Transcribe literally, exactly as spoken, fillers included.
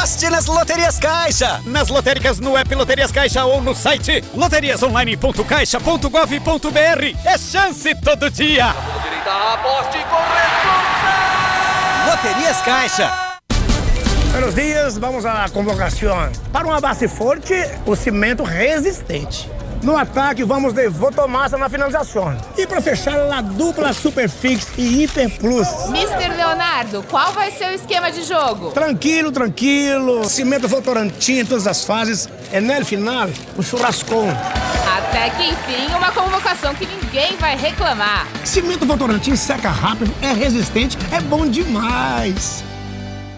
Aposte nas Loterias Caixa. Nas lotéricas, no app Loterias Caixa ou no site loterias online ponto caixa ponto gov ponto br. É chance todo dia. Aposte com responsabilidade. Loterias Caixa. Buenos dias, vamos à convocação. Para uma base forte, o cimento resistente. No ataque, vamos de Votomassa na finalização. E para fechar, a dupla Superfix e Hiper Plus. mister Leonardo, qual vai ser o esquema de jogo? Tranquilo, tranquilo. Cimento Votorantim em todas as fases. E no final, o churrascão. Até que enfim, uma convocação que ninguém vai reclamar. Cimento Votorantim seca rápido, é resistente, é bom demais.